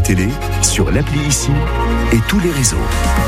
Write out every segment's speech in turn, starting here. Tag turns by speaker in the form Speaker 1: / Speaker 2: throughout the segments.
Speaker 1: télé, sur l'appli Ici et tous les réseaux.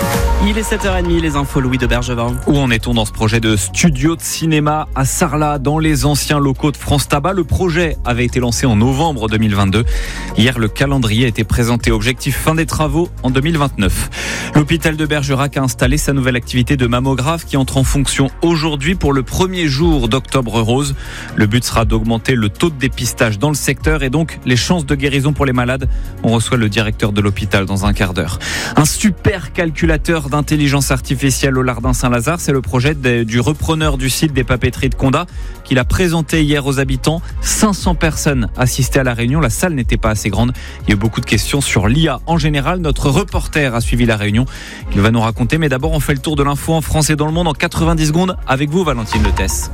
Speaker 2: Il est 7h30, les infos Louis de Bergevin.
Speaker 3: Où en est-on dans ce projet de studio de cinéma à Sarlat, dans les anciens locaux de France Tabac? Le projet avait été lancé en novembre 2022. Hier, le calendrier a été présenté. Objectif fin des travaux en 2029. L'hôpital de Bergerac a installé sa nouvelle activité de mammographe qui entre en fonction aujourd'hui pour le premier jour d'Octobre Rose. Le but sera d'augmenter le taux de dépistage dans le secteur et donc les chances de guérison pour les malades. On reçoit le directeur de l'hôpital dans un quart d'heure. Un super calculateur d'intelligence artificielle au Lardin Saint-Lazare, c'est le projet du repreneur du site des papeteries de Condat qu'il a présenté hier aux habitants. 500 personnes assistaient à la réunion, la salle n'était pas assez grande. Il y a eu beaucoup de questions sur l'IA en général. Notre reporter a suivi la réunion, il va nous raconter, mais d'abord on fait le tour de l'info en France et dans le monde en 90 secondes avec vous Valentine Letès.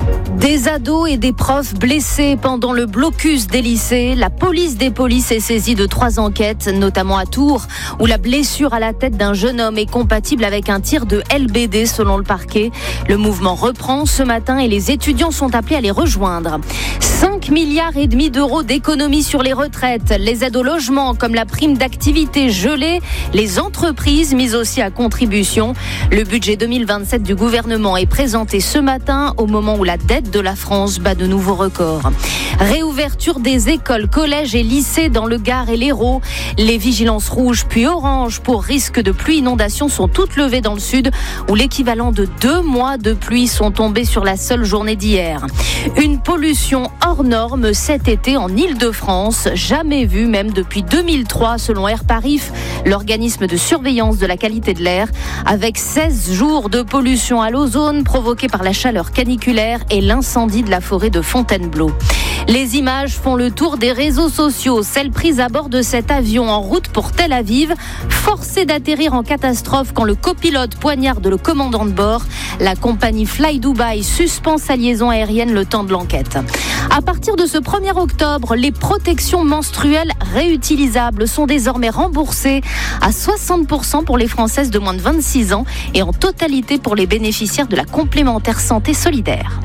Speaker 4: Des ados et des profs blessés pendant le blocus des lycées. La police des polices est saisie de 3 enquêtes, notamment à Tours, où la blessure à la tête d'un jeune homme est compatible avec un tir de LBD selon le parquet. Le mouvement reprend ce matin et les étudiants sont appelés à les rejoindre. 5,5 milliards d'euros d'économies sur les retraites, les aides au logement comme la prime d'activité gelée, les entreprises mises aussi à contribution. Le budget 2027 du gouvernement est présenté ce matin au moment où la dette de la France bat de nouveaux records. Réouverture des écoles, collèges et lycées dans le Gard et l'Hérault. Les vigilances rouges puis oranges pour risque de pluie inondation sont toutes levées dans le sud où l'équivalent de 2 mois de pluie sont tombés sur la seule journée d'hier. Une pollution hors norme cet été en Île-de-France, jamais vue même depuis 2003 selon Air Paris, l'organisme de surveillance de la qualité de l'air, avec 16 jours de pollution à l'ozone provoquée par la chaleur caniculaire et l'incendie de la forêt de Fontainebleau. Les images font le tour des réseaux sociaux, celles prises à bord de cet avion en route pour Tel Aviv, forcé d'atterrir en catastrophe quand le copilote poignarde le commandant de bord. La compagnie Fly Dubai suspend sa liaison aérienne le temps de l'enquête. À partir de ce 1er octobre, les protections menstruelles réutilisables sont désormais remboursées à 60% pour les Françaises de moins de 26 ans et en totalité pour les bénéficiaires de la complémentaire santé solidaire.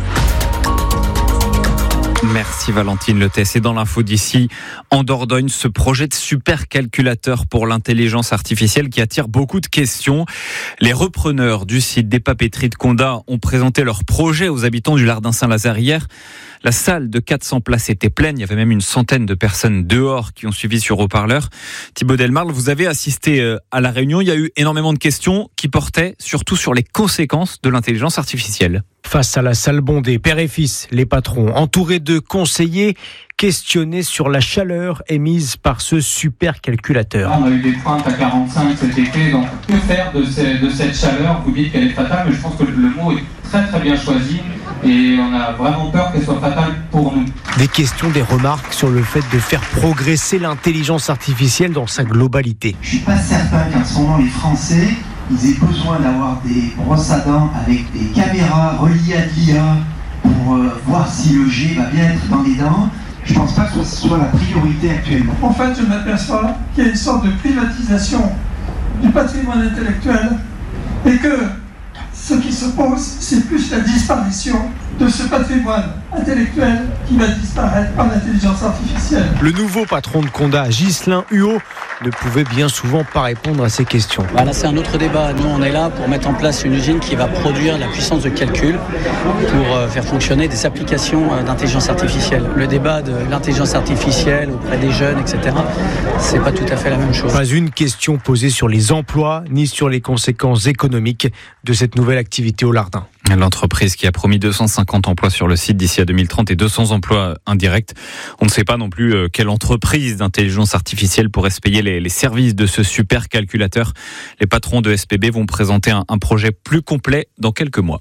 Speaker 3: Merci Valentine Letès. Et dans l'info d'ici, en Dordogne, ce projet de supercalculateur pour l'intelligence artificielle qui attire beaucoup de questions. Les repreneurs du site des papeteries de Condat ont présenté leur projet aux habitants du Lardin Saint-Lazare hier. La salle de 400 places était pleine. Il y avait même une centaine de personnes dehors qui ont suivi sur haut-parleur. Thibaut Delmarle, vous avez assisté à la réunion. Il y a eu énormément de questions qui portaient surtout sur les conséquences de l'intelligence artificielle.
Speaker 5: Face à la salle bondée, père et fils, les patrons, entourés de conseillers, questionnés sur la chaleur émise par ce supercalculateur.
Speaker 6: On a eu des pointes à 45 cet été, donc que faire de cette chaleur? Vous dites qu'elle est fatale, mais je pense que le mot est très très bien choisi et on a vraiment peur qu'elle soit fatale pour nous.
Speaker 5: Des questions, des remarques sur le fait de faire progresser l'intelligence artificielle dans sa globalité.
Speaker 7: Je ne suis pas certain qu'en ce moment les Français ils aient besoin d'avoir des brosses à dents avec des caméras reliées à de l'IA pour voir si le jet va bien être dans les dents. Je ne pense pas que ce soit la priorité actuellement.
Speaker 8: En fait, je m'aperçois qu'il y a une sorte de privatisation du patrimoine intellectuel et que ce qui se pose, c'est plus la disparition de ce patrimoine intellectuel qui va disparaître par l'intelligence artificielle.
Speaker 5: Le nouveau patron de Condat, Ghislain Huot, ne pouvait bien souvent pas répondre à ces questions.
Speaker 9: Là, c'est un autre débat. Nous, on est là pour mettre en place une usine qui va produire la puissance de calcul pour faire fonctionner des applications d'intelligence artificielle. Le débat de l'intelligence artificielle auprès des jeunes, etc., c'est pas tout à fait la même chose.
Speaker 5: Pas une question posée sur les emplois ni sur les conséquences économiques de cette nouvelle activité au Lardin.
Speaker 3: L'entreprise qui a promis 250 emplois sur le site d'ici à 2030 et 200 emplois indirects. On ne sait pas non plus quelle entreprise d'intelligence artificielle pourrait se payer les services de ce supercalculateur. Les patrons de SPB vont présenter un projet plus complet dans quelques mois.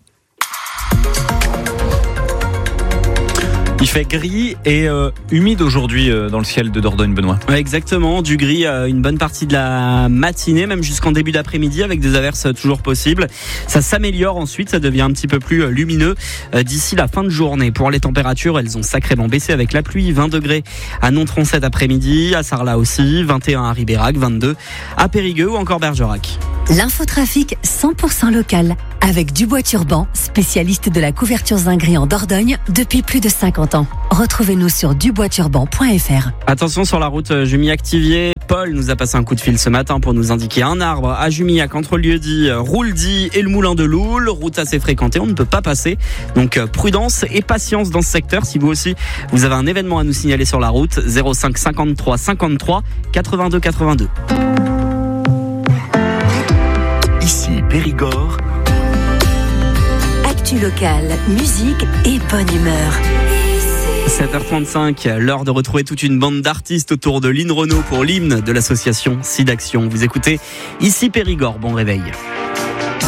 Speaker 3: Il fait gris et humide aujourd'hui dans le ciel de Dordogne, Benoît.
Speaker 2: Ouais, exactement, du gris une bonne partie de la matinée, même jusqu'en début d'après-midi avec des averses toujours possibles. Ça s'améliore ensuite, ça devient un petit peu plus lumineux d'ici la fin de journée. Pour les températures, elles ont sacrément baissé avec la pluie. 20 degrés à Nontron cet après-midi, à Sarlat aussi, 21 à Ribérac, 22 à Périgueux ou encore Bergerac.
Speaker 10: L'infotrafic 100% local avec Dubois Turban, spécialiste de la couverture zinguerie en Dordogne depuis plus de 50 ans. Retrouvez-nous sur duboisturban.fr.
Speaker 2: Attention sur la route Jumy-Activier. Paul nous a passé un coup de fil ce matin pour nous indiquer un arbre à Jumillac entre Lieu-dit, Rouldy et le Moulin de Loul. Route assez fréquentée, on ne peut pas passer. Donc prudence et patience dans ce secteur. Si vous aussi, vous avez un événement à nous signaler sur la route, 05 53 53 82 82.
Speaker 1: Ici Périgord.
Speaker 10: Actu locale, musique et bonne humeur.
Speaker 2: 7h35, l'heure de retrouver toute une bande d'artistes autour de Lynn Renaud pour l'hymne de l'association SIDAction. Vous écoutez Ici Périgord, bon réveil.